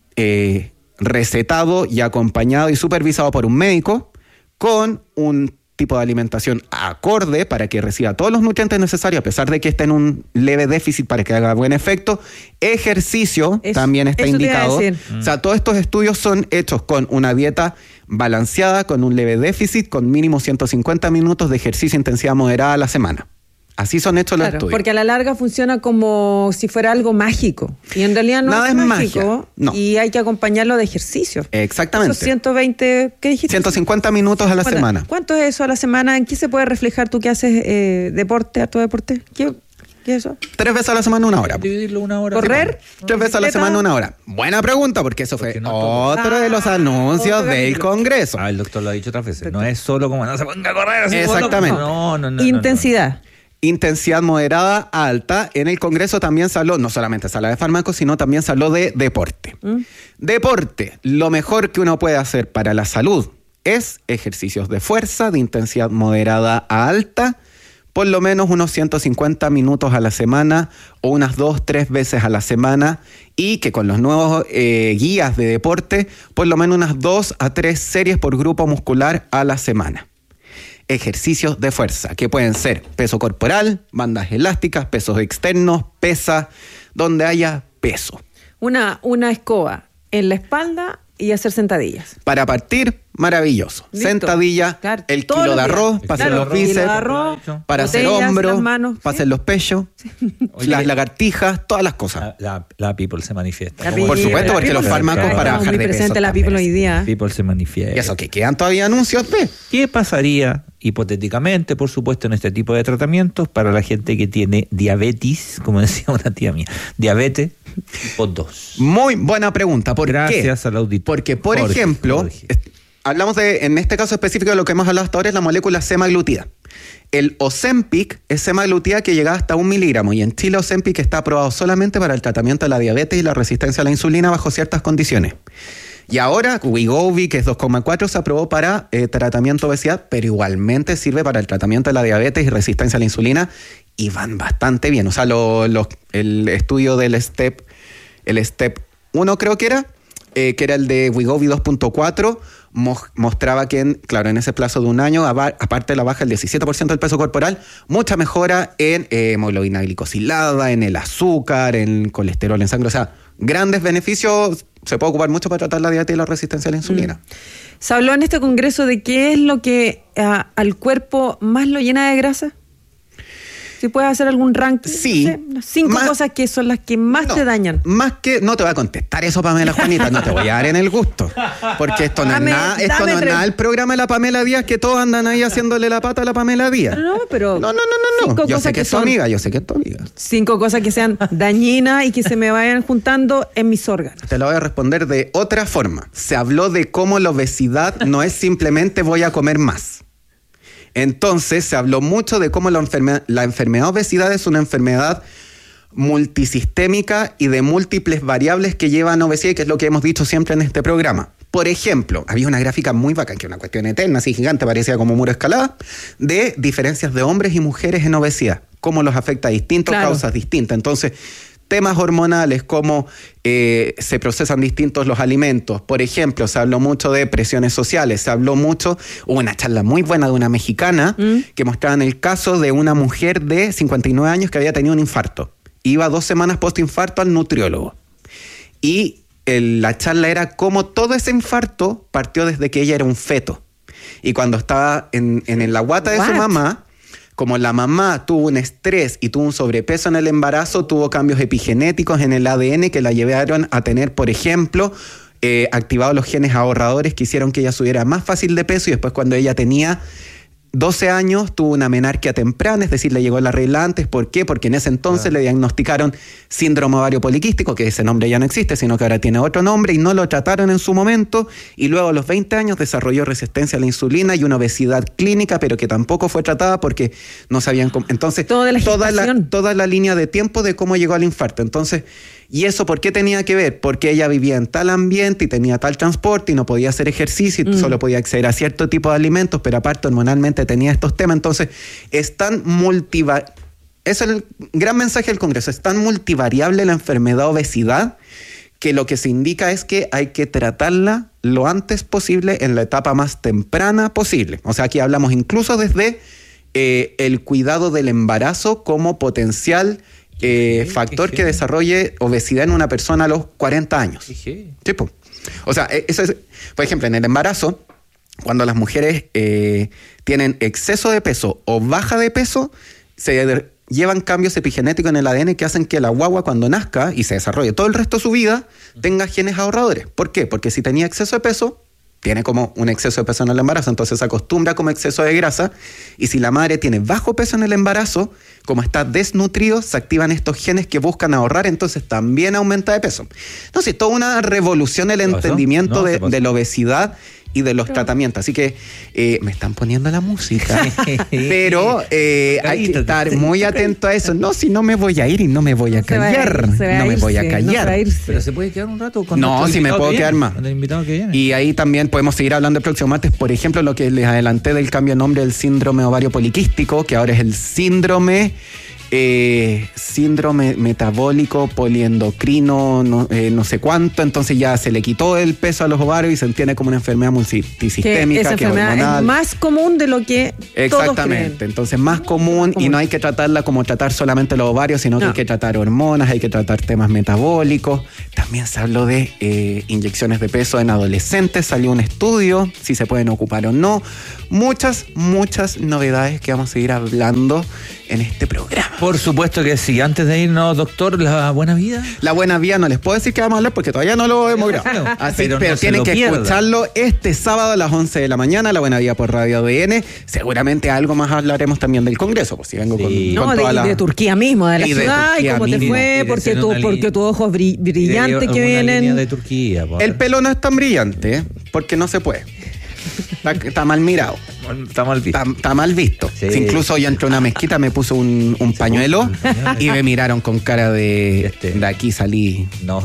Speaker 16: eh, recetado y acompañado y supervisado por un médico con un tipo de alimentación acorde para que reciba todos los nutrientes necesarios, a pesar de que esté en un leve déficit para que haga buen efecto. Ejercicio eso, también está indicado. O sea, todos estos estudios son hechos con una dieta balanceada, con un leve déficit, con mínimo ciento cincuenta minutos de ejercicio intensidad moderada a la semana. Así son hechos claro, los estudios.
Speaker 3: Porque a la larga funciona como si fuera algo mágico. Y en realidad no
Speaker 16: Nada
Speaker 3: es,
Speaker 16: es
Speaker 3: mágico.
Speaker 16: No.
Speaker 3: Y hay que acompañarlo de ejercicio.
Speaker 16: Exactamente.
Speaker 3: Esos ciento veinte, ¿qué dijiste?
Speaker 16: ciento cincuenta minutos a la bueno, semana.
Speaker 3: ¿Cuánto es eso a la semana? ¿En qué se puede reflejar tú que haces eh, deporte, a tu deporte? ¿Qué, ¿Qué es eso?
Speaker 16: Tres veces a la semana una hora.
Speaker 1: Dividirlo una hora.
Speaker 3: ¿Correr?
Speaker 16: Tres veces a la semana una hora. Buena pregunta, porque eso fue no otro ah, de los anuncios del Congreso.
Speaker 1: Ah, el doctor lo ha dicho otras veces. No es solo como no se ponga a correr. Así
Speaker 16: exactamente.
Speaker 1: No, no, no.
Speaker 3: Intensidad.
Speaker 1: No, no.
Speaker 16: Intensidad moderada alta. En el Congreso también se habló, no solamente se habla de fármacos, sino también se habló de deporte. ¿Mm? Deporte, lo mejor que uno puede hacer para la salud es ejercicios de fuerza, de intensidad moderada a alta, por lo menos unos ciento cincuenta minutos a la semana o unas dos, tres veces a la semana, y que con los nuevos eh, guías de deporte, por lo menos unas dos a tres series por grupo muscular a la semana. Ejercicios de fuerza, que pueden ser peso corporal, bandas elásticas, pesos externos, pesa, donde haya peso.
Speaker 3: Una, una escoba en la espalda y hacer sentadillas.
Speaker 16: Para partir, maravilloso.
Speaker 3: Listo.
Speaker 16: Sentadilla,
Speaker 3: Claro,
Speaker 16: el
Speaker 3: todos
Speaker 16: kilo
Speaker 3: los
Speaker 16: de
Speaker 3: días.
Speaker 16: arroz, para hacer
Speaker 3: Claro,
Speaker 16: los
Speaker 3: kilo de
Speaker 16: bíceps,
Speaker 3: arroz,
Speaker 16: para hacer
Speaker 3: botellas,
Speaker 16: hombros,
Speaker 3: las manos,
Speaker 16: para
Speaker 3: ¿sí?
Speaker 16: hacer los pechos, las lagartijas, todas las cosas.
Speaker 1: La, la, la people se manifiesta.
Speaker 3: La
Speaker 1: Como
Speaker 16: Por
Speaker 3: people,
Speaker 16: supuesto,
Speaker 3: la
Speaker 16: porque
Speaker 3: people
Speaker 16: los
Speaker 3: se-
Speaker 16: fármacos
Speaker 3: Estamos
Speaker 16: para bajar
Speaker 3: muy
Speaker 16: de peso
Speaker 3: presente la
Speaker 16: también.
Speaker 3: people hoy día.
Speaker 1: people se manifiesta.
Speaker 16: Y eso, que quedan todavía anuncios de.
Speaker 1: ¿Qué pasaría, hipotéticamente, por supuesto, en este tipo de tratamientos para la gente que tiene diabetes, como decía una tía mía, diabetes tipo dos?
Speaker 16: Muy buena pregunta. ¿Por
Speaker 1: Gracias
Speaker 16: qué?
Speaker 1: al auditor.
Speaker 16: Porque, por
Speaker 1: Jorge,
Speaker 16: ejemplo,
Speaker 1: Jorge.
Speaker 16: est- hablamos de, en este caso específico de lo que hemos hablado hasta ahora, es la molécula semaglutida. El Ozempic es semaglutida que llega hasta un miligramo, y en Chile Ozempic está aprobado solamente para el tratamiento de la diabetes y la resistencia a la insulina bajo ciertas condiciones. Y ahora Wegovy, que es dos coma cuatro, se aprobó para eh, tratamiento de obesidad, pero igualmente sirve para el tratamiento de la diabetes y resistencia a la insulina, y van bastante bien. O sea, lo- lo- el estudio del STEP, el STEP uno creo que era, eh, que era el de Wegovy dos punto cuatro, mo- mostraba que, en, claro, en ese plazo de un año, aba- aparte de la baja del diecisiete por ciento del peso corporal, mucha mejora en eh, hemoglobina glicosilada, en el azúcar, en colesterol en sangre. O sea, grandes beneficios. Se puede ocupar mucho para tratar la diabetes y la resistencia a la insulina.
Speaker 3: Mm. Se habló en este congreso de qué es lo que ah, al cuerpo más lo llena de grasa. Si puedes hacer algún ranking.
Speaker 16: Sí.
Speaker 3: No sé, unas cinco
Speaker 16: Más-
Speaker 3: cosas que son las que más
Speaker 16: No,
Speaker 3: te dañan.
Speaker 16: Más que, no te voy a contestar eso, Pamela Juanita, no te voy a dar en el gusto. Porque esto no
Speaker 3: Dame-
Speaker 16: es nada, esto
Speaker 3: dame
Speaker 16: no es
Speaker 3: tres.
Speaker 16: nada el programa de la Pamela Díaz, que todos andan ahí haciéndole la pata a la Pamela Díaz.
Speaker 3: No, pero.
Speaker 16: No, no, no, no, no.
Speaker 3: cinco
Speaker 16: Yo
Speaker 3: cosas
Speaker 16: sé que es tu
Speaker 3: son-
Speaker 16: amiga, yo sé que es tu amiga.
Speaker 3: Cinco cosas que sean dañinas y que se me vayan juntando en mis órganos.
Speaker 16: Te lo voy a responder de otra forma. Se habló de cómo la obesidad no es simplemente voy a comer más. Entonces se habló mucho de cómo la, enferme- la enfermedad obesidad es una enfermedad multisistémica y de múltiples variables que llevan a obesidad, que es lo que hemos dicho siempre en este programa. Por ejemplo, había una gráfica muy bacán, que es una cuestión eterna, así gigante, parecía como muro escalada, de diferencias de hombres y mujeres en obesidad, cómo los afecta a distintas
Speaker 3: Claro.
Speaker 16: causas distintas. Entonces, temas hormonales, cómo eh, se procesan distintos los alimentos. Por ejemplo, se habló mucho de presiones sociales, se habló mucho, hubo una charla muy buena de una mexicana
Speaker 3: ¿Mm?
Speaker 16: que mostraban el caso de una mujer de cincuenta y nueve años que había tenido un infarto. Iba dos semanas post-infarto al nutriólogo. Y el- la charla era cómo todo ese infarto partió desde que ella era un feto. Y cuando estaba en, en la guata de su
Speaker 3: What?
Speaker 16: mamá, como la mamá tuvo un estrés y tuvo un sobrepeso en el embarazo, tuvo cambios epigenéticos en el A D N que la llevaron a tener, por ejemplo, eh, activados los genes ahorradores que hicieron que ella subiera más fácil de peso, y después cuando ella tenía doce años tuvo una menarquia temprana, es decir, le llegó la regla antes. ¿Por qué? Porque en ese entonces le diagnosticaron síndrome ovario poliquístico, que ese nombre ya no existe, sino que ahora tiene otro nombre, y no lo trataron en su momento, y luego a los veinte años desarrolló resistencia a la insulina y una obesidad clínica, pero que tampoco fue tratada porque no sabían cómo. Entonces,
Speaker 3: Todo de la
Speaker 16: toda, la,
Speaker 3: gestación.
Speaker 16: toda la línea de tiempo de cómo llegó al infarto. Entonces, ¿y eso por qué tenía que ver? Porque ella vivía en tal ambiente y tenía tal transporte y no podía hacer ejercicio y
Speaker 3: Mm.
Speaker 16: solo podía acceder a cierto tipo de alimentos, pero aparte hormonalmente tenía estos temas. Entonces, es tan multiva... Ese es el gran mensaje del Congreso. Es tan multivariable la enfermedad obesidad que lo que se indica es que hay que tratarla lo antes posible, en la etapa más temprana posible. O sea, aquí hablamos incluso desde eh, el cuidado del embarazo como potencial eh, factor que desarrolle obesidad en una persona a los cuarenta años. Sí, po. O sea, eh, eso es, por ejemplo, en el embarazo, cuando las mujeres eh, tienen exceso de peso o baja de peso, se de- llevan cambios epigenéticos en el A D N que hacen que la guagua, cuando nazca y se desarrolle todo el resto de su vida, tenga genes ahorradores. ¿Por qué? Porque si tenía exceso de peso, tiene como un exceso de peso en el embarazo, entonces se acostumbra como exceso de grasa, y si la madre tiene bajo peso en el embarazo, como está desnutrido, se activan estos genes que buscan ahorrar, entonces también aumenta de peso. Entonces, toda una revolución el
Speaker 1: ¿Qué pasó?
Speaker 16: entendimiento
Speaker 1: No,
Speaker 16: de,
Speaker 1: ¿qué pasó?
Speaker 16: de la obesidad y de los tratamientos. Así que eh, me están poniendo la música, pero eh, hay que estar muy atento a eso. No, si no me voy a ir y no me voy a callar. No me voy a callar.
Speaker 1: Pero se puede quedar un rato con
Speaker 16: No, si me puedo quedar más.
Speaker 1: Con el invitado que viene.
Speaker 16: Y ahí también podemos seguir hablando el próximo martes, por ejemplo, lo que les adelanté del cambio de nombre del síndrome ovario poliquístico, que ahora es el síndrome eh, síndrome metabólico poliendocrino, no, eh, no sé cuánto. Entonces ya se le quitó el peso a los ovarios y se entiende como una enfermedad multisistémica,
Speaker 3: que esa
Speaker 16: que
Speaker 3: enfermedad
Speaker 16: hormonal.
Speaker 3: Es más común de lo que
Speaker 16: Exactamente,
Speaker 3: todos creen.
Speaker 16: Entonces más común, común y no hay que tratarla como tratar solamente los ovarios, sino que no. hay que tratar hormonas, hay que tratar temas metabólicos. También se habló de eh, inyecciones de peso en adolescentes, salió un estudio, si se pueden ocupar o no. Muchas, muchas novedades que vamos a seguir hablando en este programa.
Speaker 1: Por supuesto que sí. Antes de irnos, doctor, ¿la buena vida?
Speaker 16: La buena vida no les puedo decir que vamos a hablar porque todavía no lo hemos grabado. Así, pero pero no tienen que pierda. escucharlo este sábado a las once de la mañana, La Buena Vida por Radio A D N. Seguramente algo más hablaremos también del Congreso, pues si vengo sí. con,
Speaker 3: no,
Speaker 16: con
Speaker 3: de,
Speaker 16: toda la...
Speaker 3: de Turquía mismo, de la
Speaker 16: y
Speaker 3: ciudad, y cómo te fue, porque tu, porque tus ojos brillantes que vienen.
Speaker 1: De Turquía,
Speaker 16: el pelo no es tan brillante, porque no se puede. Está, está mal mirado.
Speaker 1: Está mal visto.
Speaker 16: Está, está mal visto. Sí. Incluso yo entré a una mezquita, me puso un, un pañuelo y me miraron con cara de este. de aquí salí.
Speaker 1: No.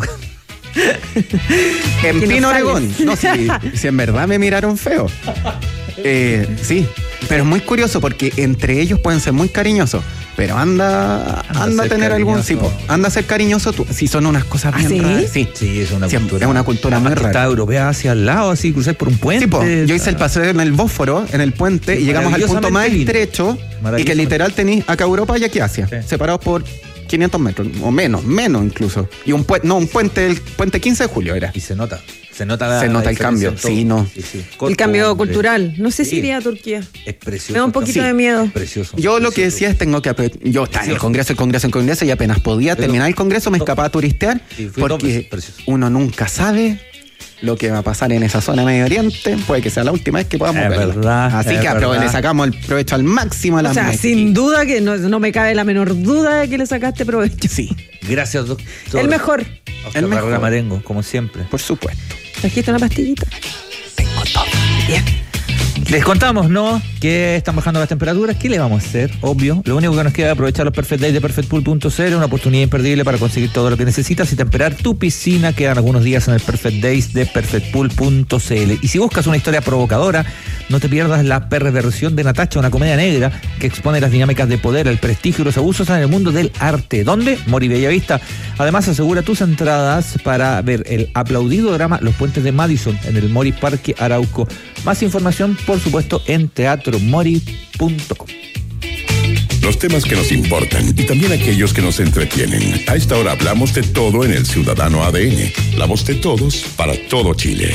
Speaker 16: En Pino, Oregón. No, si, si en verdad me miraron feo. Eh, sí, pero es muy curioso porque entre ellos pueden ser muy cariñosos. Pero anda, anda, anda a tener cariñoso. algún tipo. Anda a ser cariñoso tú. Si son unas cosas bien
Speaker 3: ¿Ah, ¿sí?
Speaker 16: raras. Sí,
Speaker 1: sí, es una
Speaker 16: sí,
Speaker 1: cultura.
Speaker 16: Es una cultura muy rara.
Speaker 1: Está europea hacia el lado, así, cruzar por un puente.
Speaker 16: Sí, po, yo hice el paseo en el Bósforo, en el puente, sí, y llegamos al punto más estrecho y que literal tenéis acá Europa y aquí Asia, sí. separados por quinientos metros, o menos, menos incluso. Y un puente, no, un puente, el puente quince de julio era.
Speaker 1: Y se nota. Se nota, la,
Speaker 16: se nota
Speaker 1: la
Speaker 16: el cambio, sí, no.
Speaker 3: Sí, sí. El cambio cultural. No sé si sí. iría a Turquía.
Speaker 1: Es precioso.
Speaker 3: Me da un poquito sí. de miedo.
Speaker 1: Es precioso.
Speaker 16: Yo
Speaker 1: precioso.
Speaker 16: lo que decía es tengo que yo estaba en el Congreso, el Congreso, el Congreso y apenas podía Pero, terminar el Congreso me escapaba a turistear sí, porque uno nunca sabe lo que va a pasar en esa zona de Medio Oriente. Puede que sea la última vez que podamos verla. Así que verdad. le sacamos el provecho al máximo a la
Speaker 3: O sea,
Speaker 16: México.
Speaker 3: sin duda que no, no me cabe la menor duda de que le sacaste provecho.
Speaker 16: Sí.
Speaker 1: Gracias, doctor.
Speaker 3: El mejor.
Speaker 1: Oscar
Speaker 16: el mejor.
Speaker 1: Marengo, como siempre.
Speaker 16: Por supuesto.
Speaker 3: ¿Trajiste una pastillita?
Speaker 16: Tengo todo.
Speaker 3: Bien.
Speaker 1: Les contamos, ¿no? Que están bajando las temperaturas. ¿Qué le vamos a hacer? Obvio. Lo único que nos queda es aprovechar los Perfect Days de perfect pool punto c l, una oportunidad imperdible para conseguir todo lo que necesitas y temperar tu piscina. Quedan algunos días en el Perfect Days de perfect pool punto c l. Y si buscas una historia provocadora, no te pierdas La Perversión de Natacha, una comedia negra que expone las dinámicas de poder, el prestigio y los abusos en el mundo del arte. ¿Dónde? Mori Bellavista. Además, asegura tus entradas para ver el aplaudido drama Los Puentes de Madison en el Mori Parque Arauco. Más información, por supuesto, en teatro mori punto com.
Speaker 4: Los temas que nos importan y también aquellos que nos entretienen. A esta hora hablamos de todo en el Ciudadano A D N. La voz de todos para todo Chile.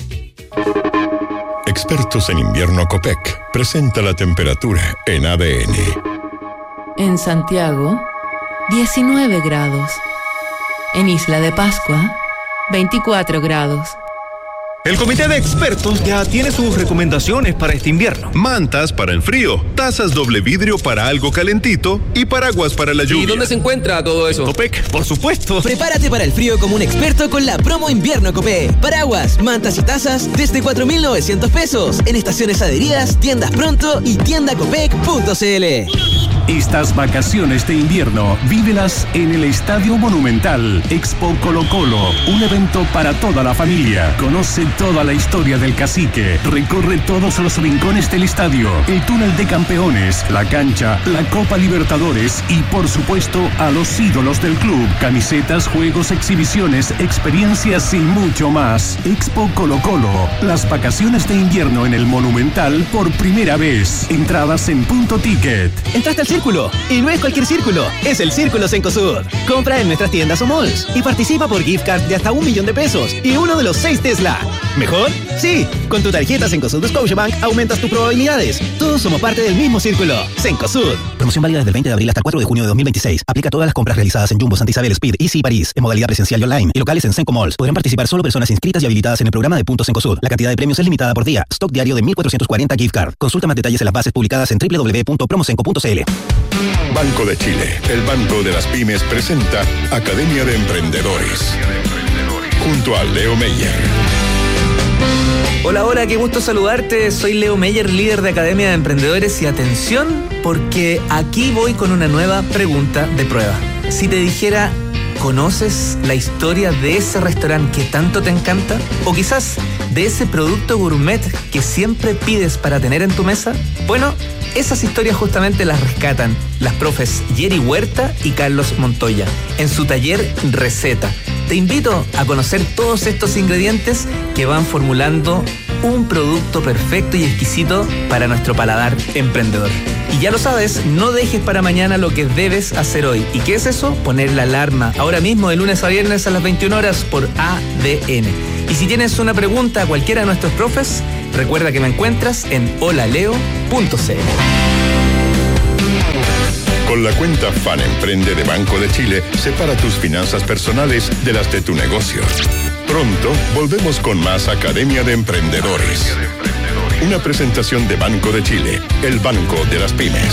Speaker 4: Expertos en invierno Copec presenta la temperatura en A D N.
Speaker 17: En Santiago, diecinueve grados. En Isla de Pascua, veinticuatro grados.
Speaker 10: El comité de expertos ya tiene sus recomendaciones para este invierno.
Speaker 18: Mantas para el frío, tazas doble vidrio para algo calentito y paraguas para la lluvia.
Speaker 8: ¿Y dónde se encuentra todo eso?
Speaker 10: Copec, por supuesto.
Speaker 19: Prepárate para el frío como un experto con la promo invierno Copec. Paraguas, mantas y tazas desde cuatro mil novecientos pesos en estaciones adheridas, tiendas pronto y tienda copec punto c l.
Speaker 5: Estas vacaciones de invierno, vívelas en el Estadio Monumental. Expo Colo Colo, un evento para toda la familia. Conoce toda la historia del cacique. Recorre todos los rincones del estadio, el túnel de campeones, la cancha, la Copa Libertadores y, por supuesto, a los ídolos del club. Camisetas, juegos, exhibiciones, experiencias y mucho más. Expo Colo Colo, las vacaciones de invierno en el Monumental por primera vez. Entradas en Punto Ticket.
Speaker 19: Entraste al círculo, y no es cualquier círculo, es el Círculo Cencosud. Compra en nuestras tiendas o malls y participa por gift card de hasta un millón de pesos y uno de los seis Tesla. ¿Mejor? Sí, con tu tarjeta Cencosud de Scotiabank aumentas tus probabilidades. Todos somos parte del mismo círculo. Cencosud.
Speaker 20: Promoción válida desde el veinte de abril hasta el cuatro de junio de dos mil veintiséis. Aplica a todas las compras realizadas en Jumbo, Santa Isabel, Speed, Easy y París, en modalidad presencial y online, y locales en Cenco Malls. Podrán participar solo personas inscritas y habilitadas en el programa de Punto Cencosud. La cantidad de premios es limitada por día. Stock diario de mil cuatrocientos cuarenta gift card. Consulta más detalles en las bases publicadas en doble u doble u doble u punto promocenco punto c l.
Speaker 4: Banco de Chile, el banco de las pymes, presenta Academia de Emprendedores junto a Leo Meyer.
Speaker 21: Hola, hola, qué gusto saludarte. Soy Leo Meyer, líder de Academia de Emprendedores, y atención, porque aquí voy con una nueva pregunta de prueba. Si te dijera, ¿conoces la historia de ese restaurante que tanto te encanta? O quizás de ese producto gourmet que siempre pides para tener en tu mesa. Bueno, esas historias justamente las rescatan las profes Yeri Huerta y Carlos Montoya en su taller Receta. Te invito a conocer todos estos ingredientes que van formulando un producto perfecto y exquisito para nuestro paladar emprendedor. Y ya lo sabes, no dejes para mañana lo que debes hacer hoy. ¿Y qué es eso? Poner la alarma ahora mismo, de lunes a viernes a las veintiuna horas por A D N. Y si tienes una pregunta a cualquiera de nuestros profes, recuerda que me encuentras en holaleo punto c l.
Speaker 4: Con la cuenta FAN Emprende de Banco de Chile, separa tus finanzas personales de las de tu negocio. Pronto volvemos con más Academia de Emprendedores. Una presentación de Banco de Chile, el banco de las pymes.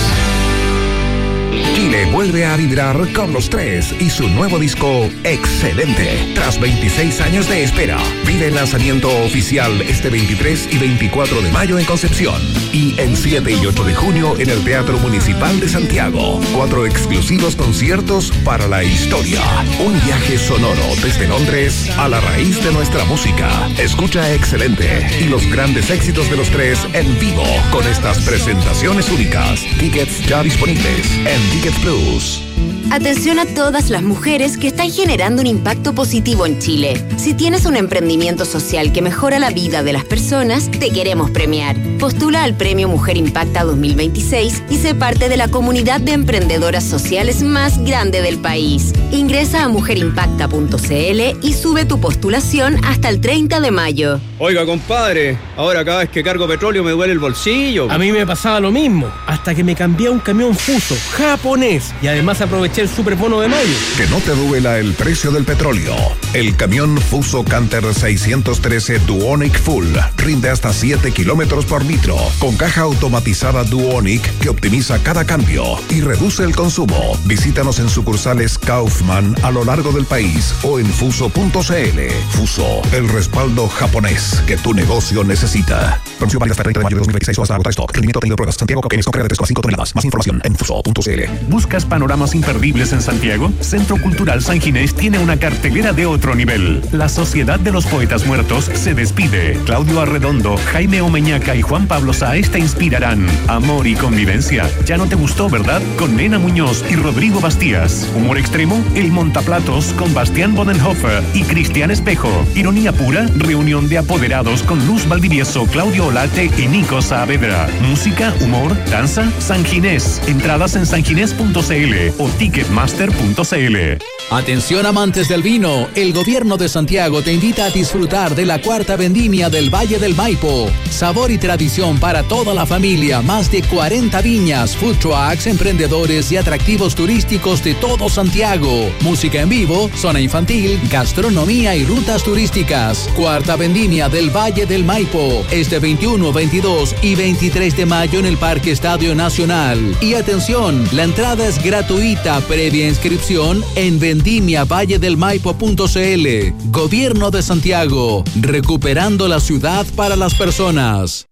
Speaker 12: Chile vuelve a vibrar con los tres y su nuevo disco Excelente. Tras veintiséis años de espera, vive el lanzamiento oficial este veintitrés y veinticuatro de mayo en Concepción y el siete y ocho de junio en el Teatro Municipal de Santiago. Cuatro exclusivos conciertos para la historia. Un viaje sonoro desde Londres a la raíz de nuestra música. Escucha Excelente y los grandes éxitos de los tres en vivo con estas presentaciones únicas. Tickets ya disponibles en Ticket Plus.
Speaker 22: Atención a todas las mujeres que están generando un impacto positivo en Chile. Si tienes un emprendimiento social que mejora la vida de las personas, te queremos premiar. Postula al Premio Mujer Impacta dos mil veintiséis y sé parte de la comunidad de emprendedoras sociales más grande del país. Ingresa a mujer impacta punto c l y sube tu postulación hasta el treinta de mayo.
Speaker 23: Oiga, compadre, ahora cada vez que cargo petróleo me duele el bolsillo.
Speaker 9: A mí me pasaba lo mismo, hasta que me cambié a un camión Fuso japonés y además aproveché el superbono de mayo.
Speaker 12: Que no te duela el precio del petróleo. El camión Fuso Canter seiscientos trece Duonic Full rinde hasta siete kilómetros por litro, con caja automatizada Duonic que optimiza cada cambio y reduce el consumo. Visítanos en sucursales Kaufman a lo largo del país o en fuso punto c l. Fuso, el respaldo japonés que tu negocio necesita. Promoción válida hasta el treinta de mayo de dos mil veintiséis o hasta agotar stock. Rendimiento tenido pruebas. Santiago Coquenes con carga de tres coma cinco toneladas. Más información en fuso punto c l.
Speaker 5: ¿Buscas panoramas imperdibles en Santiago? Centro Cultural San Ginés tiene una cartelera de otro nivel. La Sociedad de los Poetas Muertos se despide. Claudio Arredondo, Jaime Omeñaca y Juan Pablo Sáez te inspirarán. Amor y convivencia. Ya no te gustó, ¿verdad? Con Nena Muñoz y Rodrigo Bastías. Humor extremo, El Montaplatos con Bastián Bodenhofer y Cristian Espejo. Ironía pura, reunión de apoderados con Luz Valdivieso, Claudio Olate y Nico Saavedra. Música, humor, danza, San Ginés. Entradas en sanginés punto c l o ticketmaster punto c l.
Speaker 24: Atención amantes del vino, el gobierno de Santiago te invita a disfrutar de la cuarta vendimia del Valle del Maipo. Sabor y tradición para toda la familia, más de cuarenta viñas, food trucks, emprendedores y atractivos turísticos de todo Santiago. Música en vivo, zona infantil, gastronomía y rutas turísticas. Cuarta vendimia del Valle del Maipo, este veintiuno, veintidós y veintitrés de mayo en el Parque Estadio Nacional. Y atención, la entrada es gratuita previa inscripción en vendimia valle del maipo punto c l. Gobierno de Santiago, recuperando la ciudad para las personas.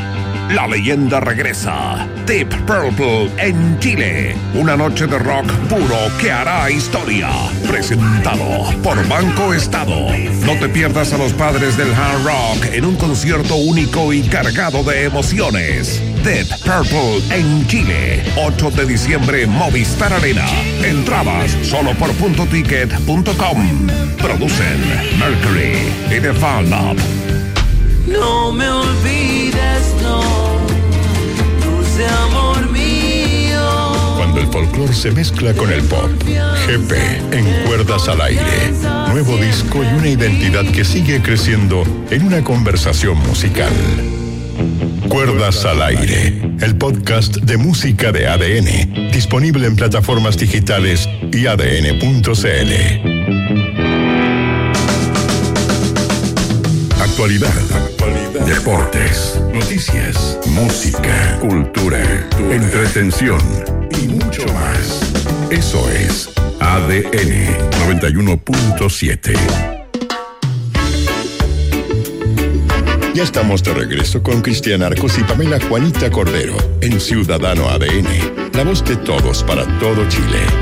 Speaker 12: La leyenda regresa. Deep Purple en Chile. Una noche de rock puro que hará historia. Presentado por Banco Estado. No te pierdas a los padres del hard rock en un concierto único y cargado de emociones. Deep Purple en Chile. ocho de diciembre, Movistar Arena. Entradas solo por punto ticket punto com. Producen Mercury y The Fan Lab.
Speaker 6: No me olvides, no, dulce amor mío.
Speaker 4: Cuando el folclore se mezcla con el pop, G P en Cuerdas al Aire. Nuevo disco y una identidad que sigue creciendo en una conversación musical. Cuerdas al Aire, el podcast de música de A D N, disponible en plataformas digitales y a d n punto c l. Actualidad, actualidad, deportes, noticias, música, cultura, entretención y mucho más. Eso es A D N noventa y uno punto siete. Ya estamos de regreso con Cristian Arcos y Pamela Juanita Cordero en Ciudadano A D N, la voz de todos para todo Chile.